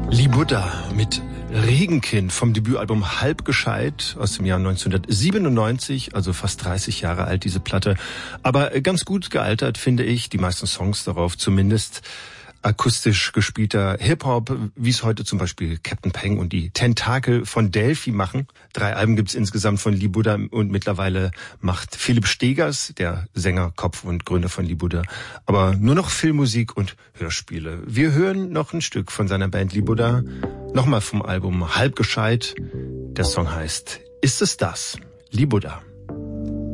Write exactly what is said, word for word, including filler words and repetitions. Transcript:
Libuda mit Regenkind vom Debütalbum Halb gescheit aus dem Jahr neunzehnhundertsiebenundneunzig, also fast dreißig Jahre alt diese Platte. Aber ganz gut gealtert, finde ich, die meisten Songs darauf zumindest. Akustisch gespielter Hip-Hop, wie es heute zum Beispiel Captain Peng und die Tentakel von Delphi machen. Drei Alben gibt's insgesamt von Libuda und mittlerweile macht Philipp Stegers, der Sänger, Kopf und Gründer von Libuda, aber nur noch Filmmusik und Hörspiele. Wir hören noch ein Stück von seiner Band Libuda, nochmal vom Album Halb gescheit. Der Song heißt Ist es das? Libuda.